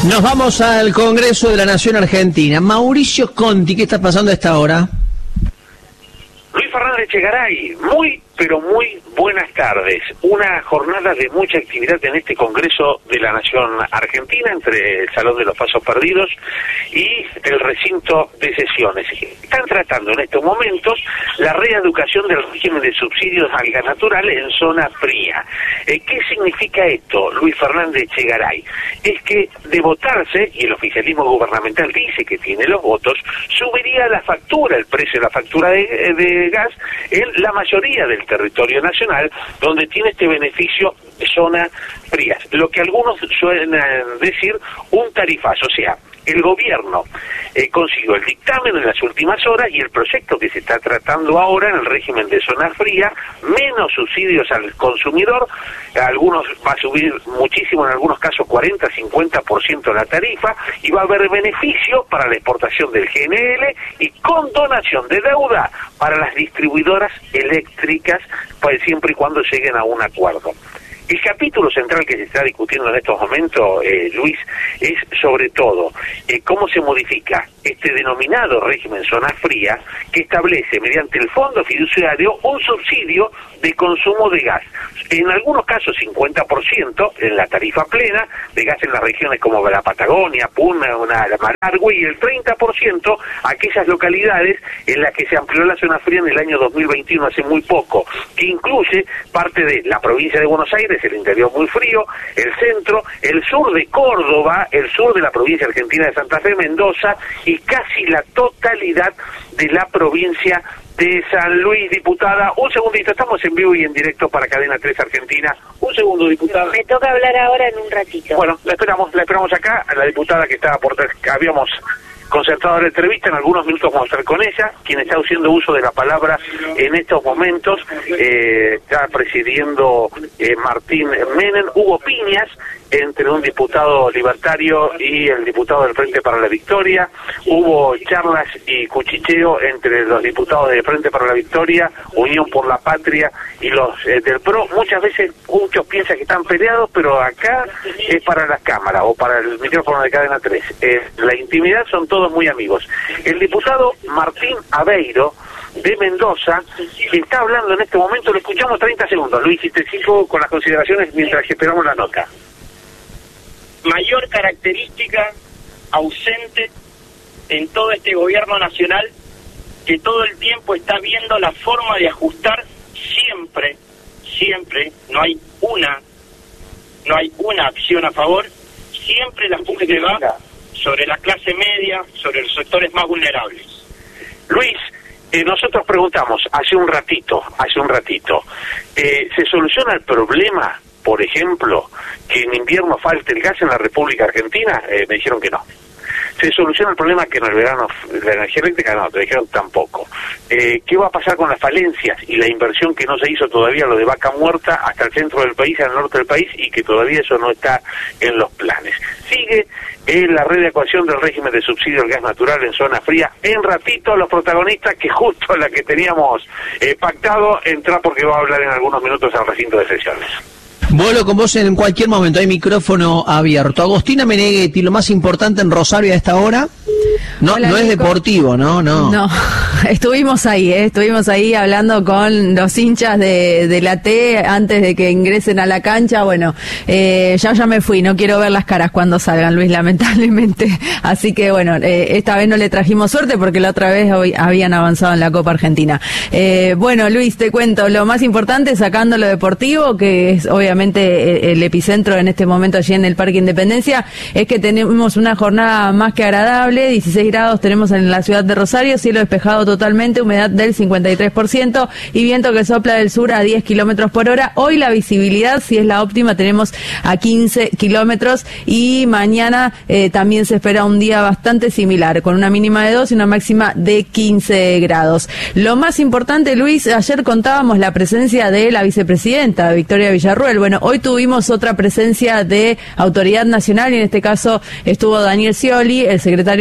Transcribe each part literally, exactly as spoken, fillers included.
Nos vamos al Congreso de la Nación Argentina. Mauricio Conti, ¿qué está pasando a esta hora? Luis Fernández Echegaray, muy, pero muy buenas tardes. Una jornada de mucha actividad en este Congreso de la Nación Argentina, entre el Salón de los Pasos Perdidos y el recinto de sesiones. Están tratando en estos momentos la reeducación del régimen de subsidios al gas natural en zona fría. Eh, ¿Qué significa esto, Luis Fernández Echegaray? Es que de votarse, y el oficialismo gubernamental dice que tiene los votos, subiría la factura, el precio de la factura de, de gas en la mayoría del territorio nacional, donde tiene este beneficio de zonas frías. Lo que algunos suelen decir un tarifazo, o sea, el gobierno eh, consiguió el dictamen en las últimas horas y el proyecto que se está tratando ahora en el régimen de zona fría, menos subsidios al consumidor, algunos va a subir muchísimo, en algunos casos cuarenta, cincuenta por ciento la tarifa, y va a haber beneficio para la exportación del G N L y condonación de deuda para las distribuidoras eléctricas, pues siempre y cuando lleguen a un acuerdo. El capítulo central que se está discutiendo en estos momentos, eh, Luis, es sobre todo eh, cómo se modifica este denominado régimen zona fría, que establece mediante el fondo fiduciario un subsidio de consumo de gas. En algunos casos cincuenta por ciento en la tarifa plena de gas en las regiones como la Patagonia, Puna, la Malargüe, y el treinta por ciento aquellas localidades en las que se amplió la zona fría en el año dos mil veintiuno, hace muy poco, que incluye parte de la provincia de Buenos Aires, el interior muy frío, el centro, el sur de Córdoba, el sur de la provincia argentina de Santa Fe, Mendoza, y casi la totalidad de la provincia de San Luis. Diputada, un segundito, estamos en vivo y en directo para Cadena tres Argentina. Un segundo, diputada. Me toca hablar ahora en un ratito. Bueno, la esperamos, la esperamos acá, a la diputada que estaba por que habíamos concertado la entrevista, en algunos minutos vamos a estar con ella, quien está haciendo uso de la palabra en estos momentos, eh, está presidiendo eh, Martín Menem. Hubo piñas entre un diputado libertario y el diputado del Frente para la Victoria, hubo charlas y cuchicheo entre los diputados del Frente para la Victoria, Unión por la Patria y los eh, del P R O. Muchas veces muchos piensan que están peleados, pero acá es para la cámara o para el micrófono de Cadena tres. Eh, la intimidad son todos muy amigos. El diputado Martín Aveiro de Mendoza está hablando en este momento, lo escuchamos treinta segundos. Luis, y te sigo con las consideraciones mientras que esperamos la nota. Mayor característica ausente en todo este gobierno nacional, que todo el tiempo está viendo la forma de ajustar siempre, siempre, no hay una, no hay una acción a favor, siempre la ajuste va sobre la clase media, sobre los sectores más vulnerables. Luis, eh, nosotros preguntamos hace un ratito, hace un ratito, eh, ¿se soluciona el problema, por ejemplo, que en invierno falte el gas en la República Argentina? Eh, me dijeron que no. ¿Se soluciona el problema que en el verano la energía eléctrica? No, te dijeron tampoco. Eh, ¿Qué va a pasar con las falencias y la inversión que no se hizo todavía, lo de Vaca Muerta, hasta el centro del país, al norte del país, y que todavía eso no está en los planes? Sigue eh, la readecuación del régimen de subsidio al gas natural en zona fría. En ratito los protagonistas, que justo la que teníamos eh, pactado, entra porque va a hablar en algunos minutos al recinto de sesiones. Vuelo con vos en cualquier momento, hay micrófono abierto. Agostina Meneghetti, lo más importante en Rosario a esta hora. No, Hola, no es Nico. deportivo, ¿no? No, no. Estuvimos ahí, ¿eh? estuvimos ahí hablando con los hinchas de, de la T antes de que ingresen a la cancha. Bueno, eh, ya ya me fui, no quiero ver las caras cuando salgan, Luis, lamentablemente. Así que bueno, eh, esta vez no le trajimos suerte porque la otra vez hoy habían avanzado en la Copa Argentina. Eh, bueno, Luis, te cuento, lo más importante, sacando lo deportivo, que es obviamente el epicentro en este momento allí en el Parque Independencia, es que tenemos una jornada más que agradable, dieciséis grados tenemos en la ciudad de Rosario, cielo despejado totalmente, humedad del cincuenta y tres por ciento y viento que sopla del sur a diez kilómetros por hora. Hoy la visibilidad, si es la óptima, tenemos a quince kilómetros y mañana eh, también se espera un día bastante similar, con una mínima de dos y una máxima de quince grados. Lo más importante, Luis, ayer contábamos la presencia de la vicepresidenta Victoria Villarruel. Bueno, hoy tuvimos otra presencia de autoridad nacional y en este caso estuvo Daniel Scioli, el secretario de Turismo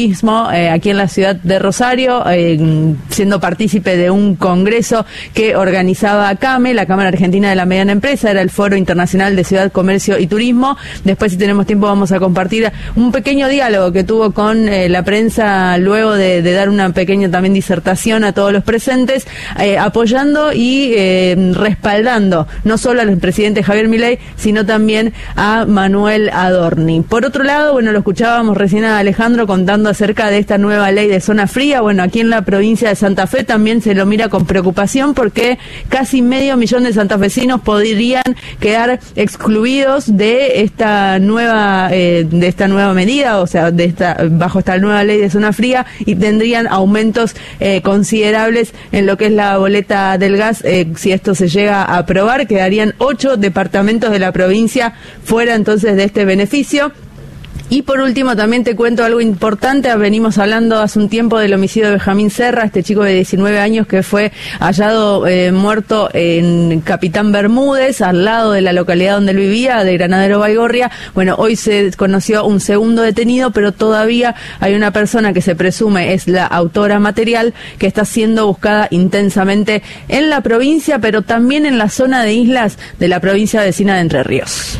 turismo eh, aquí en la ciudad de Rosario, eh, siendo partícipe de un congreso que organizaba CAME, la Cámara Argentina de la Mediana Empresa, era el Foro Internacional de Ciudad, Comercio y Turismo. Después, si tenemos tiempo, vamos a compartir un pequeño diálogo que tuvo con eh, la prensa luego de, de dar una pequeña también disertación a todos los presentes, eh, apoyando y eh, respaldando no solo al presidente Javier Milei, sino también a Manuel Adorni. Por otro lado, bueno, lo escuchábamos recién a Alejandro contando acerca de esta nueva ley de zona fría. Bueno, aquí en la provincia de Santa Fe también se lo mira con preocupación porque casi medio millón de santafesinos podrían quedar excluidos de esta nueva eh, de esta nueva medida, o sea, de esta bajo esta nueva ley de zona fría, y tendrían aumentos eh, considerables en lo que es la boleta del gas. Eh, si esto se llega a aprobar, quedarían ocho departamentos de la provincia fuera entonces de este beneficio. Y por último, también te cuento algo importante. Venimos hablando hace un tiempo del homicidio de Benjamín Serra, este chico de diecinueve años que fue hallado eh, muerto en Capitán Bermúdez, al lado de la localidad donde él vivía, de Granadero Baigorria. Bueno, hoy se conoció un segundo detenido, pero todavía hay una persona que se presume es la autora material, que está siendo buscada intensamente en la provincia, pero también en la zona de islas de la provincia vecina de Entre Ríos.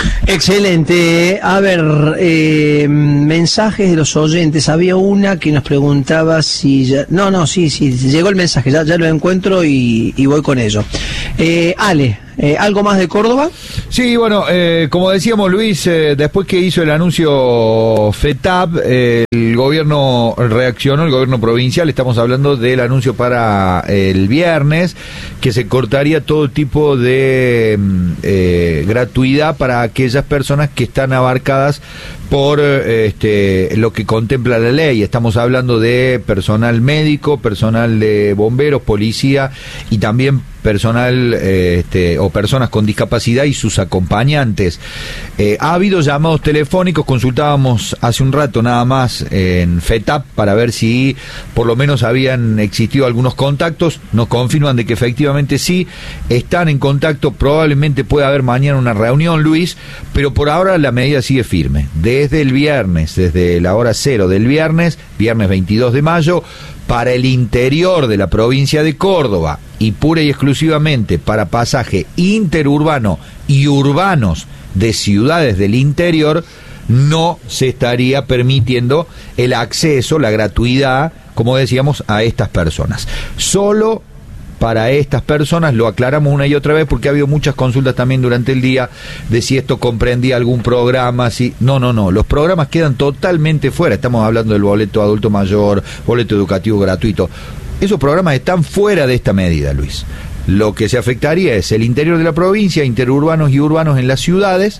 Excelente. A ver, eh, mensajes de los oyentes. Había una que nos preguntaba si ya... No, no, sí, sí, llegó el mensaje, ya, ya lo encuentro y, y voy con ello. Eh, Ale, eh, ¿algo más de Córdoba? Sí, bueno, eh, como decíamos, Luis, eh, después que hizo el anuncio FETAP, eh, el gobierno reaccionó, el gobierno provincial, estamos hablando del anuncio para el viernes, que se cortaría todo tipo de eh, gratuidad para aquellas personas que están abarcadas por este, lo que contempla la ley. Estamos hablando de personal médico, personal de bomberos, policía y también personal eh, este, o personas con discapacidad y sus acompañantes. Eh, ha habido llamados telefónicos, consultábamos hace un rato nada más en FETAP para ver si por lo menos habían existido algunos contactos. Nos confirman de que efectivamente sí, están en contacto, probablemente pueda haber mañana una reunión, Luis, pero por ahora la medida sigue firme. Desde el viernes, desde la hora cero del viernes, viernes veintidós de mayo, para el interior de la provincia de Córdoba y pura y exclusivamente para pasaje interurbano y urbanos de ciudades del interior, no se estaría permitiendo el acceso, la gratuidad, como decíamos, a estas personas. Solo para estas personas, lo aclaramos una y otra vez porque ha habido muchas consultas también durante el día de si esto comprendía algún programa, si no, no, no, los programas quedan totalmente fuera. Estamos hablando del boleto adulto mayor, boleto educativo gratuito. Esos programas están fuera de esta medida, Luis. Lo que se afectaría es el interior de la provincia, interurbanos y urbanos en las ciudades,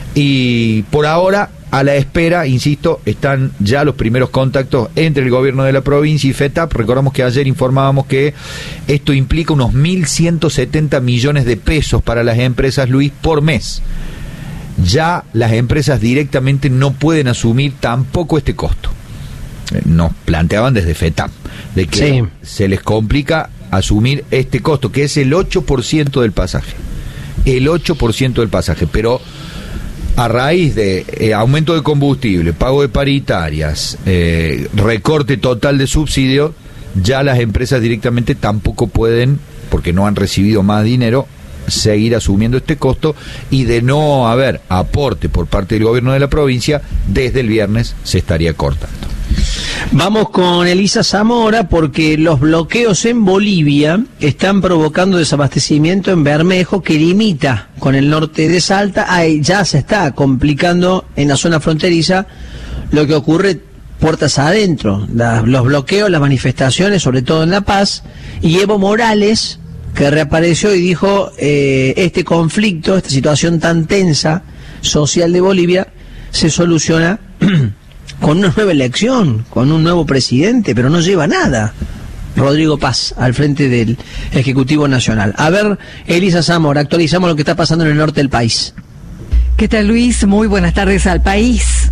y por ahora, a la espera, insisto, están ya los primeros contactos entre el gobierno de la provincia y FETAP. Recordamos que ayer informábamos que esto implica unos mil ciento setenta millones de pesos para las empresas, Luis, por mes. Ya las empresas directamente no pueden asumir tampoco este costo. Nos planteaban desde FETAP de que sí, se les complica asumir este costo, que es el ocho por ciento del pasaje. El ocho por ciento del pasaje, pero a raíz de eh, aumento de combustible, pago de paritarias, eh, recorte total de subsidio, ya las empresas directamente tampoco pueden, porque no han recibido más dinero, seguir asumiendo este costo, y de no haber aporte por parte del gobierno de la provincia, desde el viernes se estaría cortando. Vamos con Elisa Zamora porque los bloqueos en Bolivia están provocando desabastecimiento en Bermejo, que limita con el norte de Salta. Ahí ya se está complicando en la zona fronteriza lo que ocurre puertas adentro, la, los bloqueos, las manifestaciones, sobre todo en La Paz, y Evo Morales, que reapareció y dijo eh, este conflicto, esta situación tan tensa social de Bolivia se soluciona con una nueva elección, con un nuevo presidente, pero no lleva nada. Rodrigo Paz, al frente del Ejecutivo Nacional. A ver, Elisa Zamora, actualizamos lo que está pasando en el norte del país. ¿Qué tal, Luis? Muy buenas tardes al país.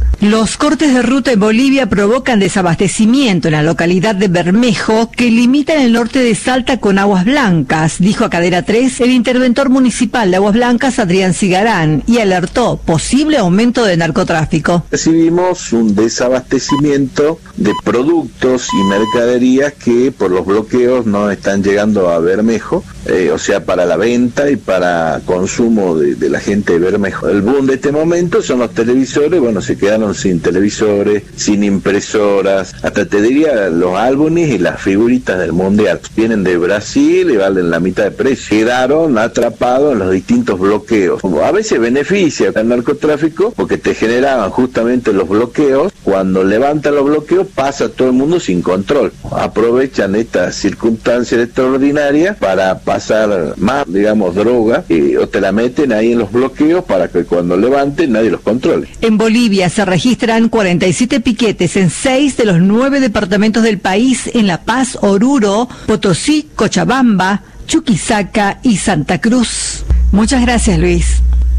Los cortes de ruta en Bolivia provocan desabastecimiento en la localidad de Bermejo, que limita el norte de Salta con Aguas Blancas, dijo a Cadena tres el interventor municipal de Aguas Blancas, Adrián Cigarán, y alertó posible aumento de narcotráfico. Recibimos un desabastecimiento de productos y mercaderías que por los bloqueos no están llegando a Bermejo, eh, o sea, para la venta y para consumo de, de la gente de Bermejo. El boom de este momento son los televisores, bueno, se quedaron sin televisores, sin impresoras, hasta te diría los álbumes y las figuritas del mundial. Vienen de Brasil y valen la mitad de precio. Quedaron atrapados en los distintos bloqueos. A veces beneficia al narcotráfico porque te generaban justamente los bloqueos. Cuando levantan los bloqueos pasa todo el mundo sin control. Aprovechan estas circunstancias extraordinarias para pasar más, digamos, droga y, o te la meten ahí en los bloqueos para que cuando levanten nadie los controle. En Bolivia se registran cuarenta y siete piquetes en seis de los nueve departamentos del país, en La Paz, Oruro, Potosí, Cochabamba, Chuquisaca y Santa Cruz. Muchas gracias, Luis.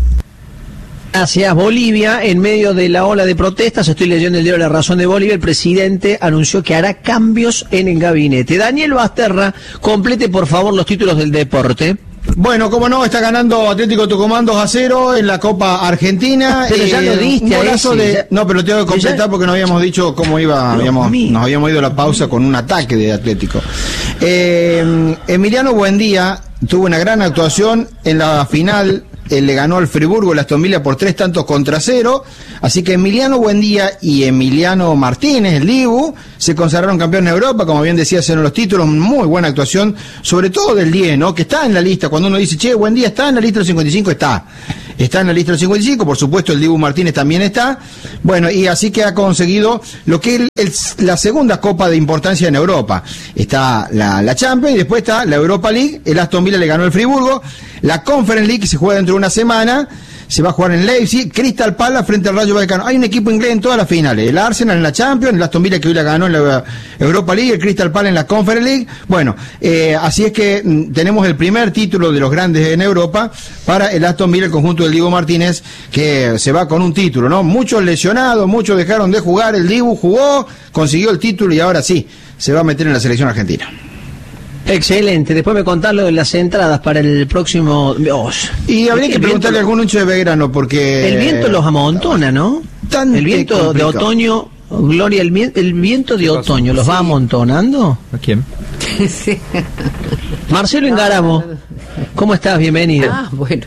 Hacia Bolivia, en medio de la ola de protestas, estoy leyendo el diario La Razón de Bolivia, el presidente anunció que hará cambios en el gabinete. Daniel Basterra, complete por favor los títulos del deporte. Bueno, como no, está ganando Atlético Tucumán dos a cero en la Copa Argentina. Pero ya lo diste, un golazo ese, de... ya... No, pero lo tengo que completar ya... porque no habíamos dicho cómo iba, habíamos, nos habíamos ido a la pausa con un ataque de Atlético. Eh, Emiliano Buendía tuvo una gran actuación en la final. Él le ganó al Friburgo el Aston Villa por tres tantos contra cero, así que Emiliano Buendía y Emiliano Martínez, el Dibu, se consagraron campeones de Europa, como bien decías en los títulos, muy buena actuación, sobre todo del diez, ¿no? Que está en la lista, cuando uno dice, che, Buendía está en la lista del cincuenta y cinco, está, está en la lista del cincuenta y cinco, por supuesto el Dibu Martínez también está, bueno, y así que ha conseguido lo que es la segunda copa de importancia en Europa, está la, la Champions, y después está la Europa League, el Aston Villa le ganó al Friburgo, la Conference League, que se juega dentro de una semana, se va a jugar en Leipzig, Crystal Palace frente al Rayo Vallecano. Hay un equipo inglés en todas las finales, el Arsenal en la Champions, el Aston Villa que hoy la ganó en la Europa League, el Crystal Palace en la Conference League. Bueno, eh, así es que mm, tenemos el primer título de los grandes en Europa para el Aston Villa, el conjunto del Dibu Martínez, que se va con un título, ¿no? Muchos lesionados, muchos dejaron de jugar, el Dibu jugó, consiguió el título y ahora sí, se va a meter en la selección argentina. Excelente, después me contás lo de las entradas para el próximo... Oh, y habría que preguntarle a algún hincha de Belgrano porque... El viento los amontona, ¿no? El viento complicado. De otoño, Gloria, el, el viento de otoño, ¿los sí. va amontonando? ¿A quién? Sí. Marcelo Ingaramo, ¿cómo estás? Bienvenido. Ah, bueno.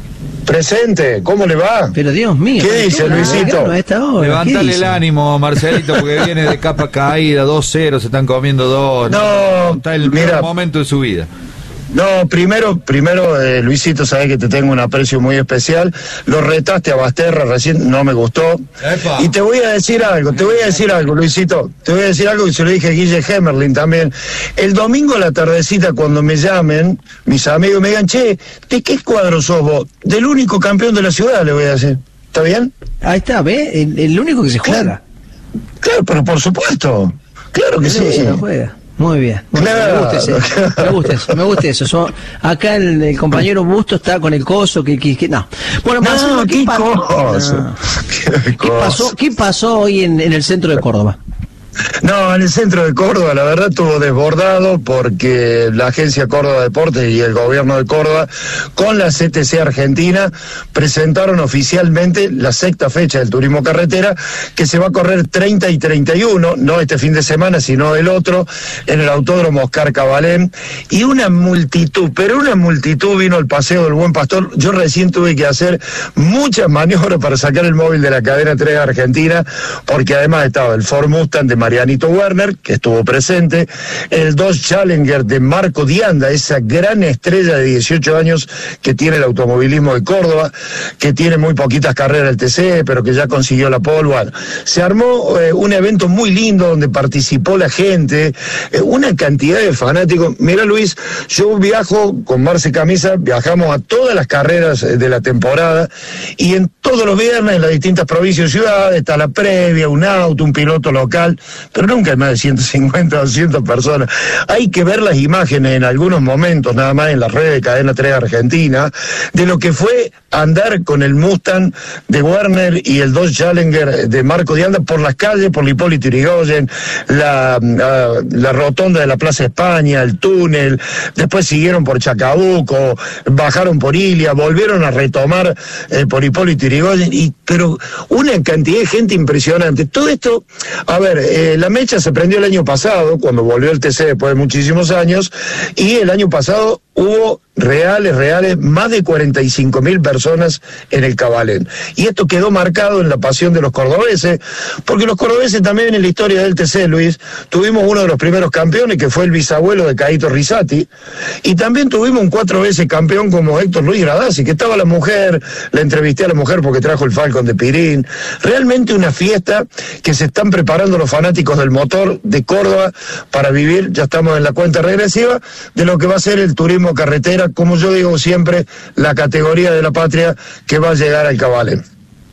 Presente, ¿cómo le va? Pero Dios mío. ¿Qué dice Luisito? Levantale el ánimo, Marcelito, porque viene de capa caída, dos cero, se están comiendo dos. No, está el mira, momento de su vida. No, primero, primero eh, Luisito, sabés que te tengo un aprecio muy especial. Lo retaste a Basterra recién, no me gustó. Epa. Y te voy a decir algo, te voy a decir algo, Luisito. Te voy a decir algo que se lo dije a Guille Hemerling también. El domingo a la tardecita, cuando me llamen, mis amigos me digan, che, ¿de qué cuadro sos vos? Del único campeón de la ciudad, le voy a decir. ¿Está bien? Ahí está, ¿ve? El, el único que se juega. Claro, claro, pero por supuesto. Claro que sí. Se lo juega. Muy bien, muy claro. bien. Me gusta eso, me gusta eso, me gusta eso. So, acá el, el compañero Busto está con el coso, que, que, que no. Bueno, Marcelo, no, ¿qué, ¿qué, pa coso? No. ¿Qué, ¿Qué pasó? ¿Qué pasó hoy en, en el centro de Córdoba? No, en el centro de Córdoba la verdad estuvo desbordado porque la Agencia Córdoba Deportes y el gobierno de Córdoba con la C T C Argentina presentaron oficialmente la sexta fecha del turismo carretera que se va a correr treinta y treinta y uno, no este fin de semana sino el otro, en el Autódromo Oscar Cabalén, y una multitud, pero una multitud vino al Paseo del Buen Pastor. Yo recién tuve que hacer muchas maniobras para sacar el móvil de la cadena tres Argentina porque además estaba el Ford Mustang de Marianito Werner, que estuvo presente, el Dodge Challenger de Marco Dianda, esa gran estrella de dieciocho años que tiene el automovilismo de Córdoba, que tiene muy poquitas carreras del T C, pero que ya consiguió la pole. Bueno, se armó eh, un evento muy lindo donde participó la gente, eh, una cantidad de fanáticos. Mira, Luis, yo viajo con Marce Camisa, viajamos a todas las carreras de la temporada y en todos los viernes en las distintas provincias y ciudades está la previa, un auto, un piloto local. pero nunca hay más de ciento cincuenta, doscientas personas. Hay que ver las imágenes en algunos momentos, nada más en las redes de Cadena tres Argentina, de lo que fue andar con el Mustang de Werner y el Dodge Challenger de Marco de Anda por las calles, por la Hipólito Yrigoyen, la, la, la rotonda de la Plaza España, el túnel, después siguieron por Chacabuco, bajaron por Ilia, volvieron a retomar eh, por Hipólito Yrigoyen, y, pero una cantidad de gente impresionante. Todo esto, a ver, eh, la mecha se prendió el año pasado, cuando volvió el T C después de muchísimos años, y el año pasado hubo reales, reales, más de cuarenta y cinco mil personas en el Cabalén. Y esto quedó marcado en la pasión de los cordobeses, porque los cordobeses también en la historia del T C, Luis, tuvimos uno de los primeros campeones, que fue el bisabuelo de Caíto Rizzati, y también tuvimos un cuatro veces campeón como Héctor Luis Gradasi, que estaba la mujer, la entrevisté a la mujer porque trajo el Falcon de Pirín. Realmente una fiesta que se están preparando los fanáticos del motor de Córdoba para vivir, ya estamos en la cuenta regresiva, de lo que va a ser el turismo carretera, como yo digo siempre, la categoría de la patria que va a llegar al Cabalén.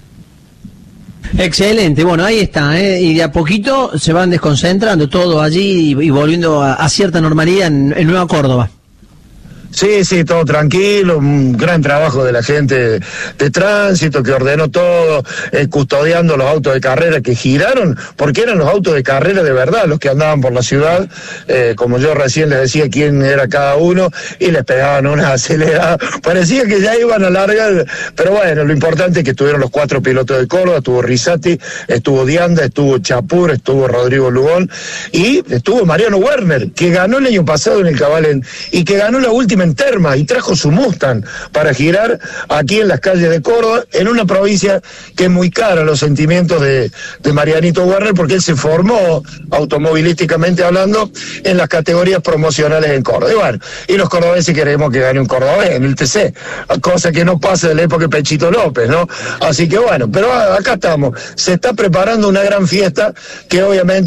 Excelente, bueno, ahí está, ¿eh? Y de a poquito se van desconcentrando todo allí y, y volviendo a, a cierta normalidad en, en Nueva Córdoba. Sí, sí, todo tranquilo, un gran trabajo de la gente de tránsito que ordenó todo, eh, custodiando los autos de carrera que giraron, porque eran los autos de carrera de verdad los que andaban por la ciudad, eh, como yo recién les decía quién era cada uno, y les pegaban una acelerada, parecía que ya iban a largar, pero bueno, lo importante es que estuvieron los cuatro pilotos de Córdoba, estuvo Rizzati, estuvo Dianda, estuvo Chapur, estuvo Rodrigo Lugón, y estuvo Mariano Werner, que ganó el año pasado en el Cabalén, y que ganó la última en Terma, y trajo su Mustang para girar aquí en las calles de Córdoba, en una provincia que es muy cara a los sentimientos de, de Marianito Werner, porque él se formó automovilísticamente hablando en las categorías promocionales en Córdoba. Y bueno, y los cordobeses queremos que gane un cordobés en el T C, cosa que no pasa de la época de Pechito López, ¿no? Así que bueno, pero acá estamos, se está preparando una gran fiesta que obviamente